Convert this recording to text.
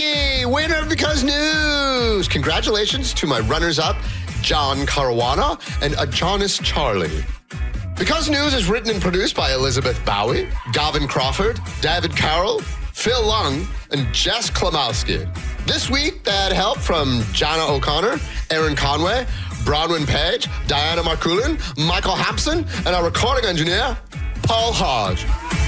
Ricky, winner of Because News. Congratulations to my runners-up, John Caruana and Adonis Charlie. Because News is written and produced by Elizabeth Bowie, Gavin Crawford, David Carroll, Phil Lung, and Jess Klimowski. This week, they had help from Jana O'Connor, Aaron Conway, Bronwyn Page, Diana Marculin, Michael Hampson, and our recording engineer, Paul Hodge.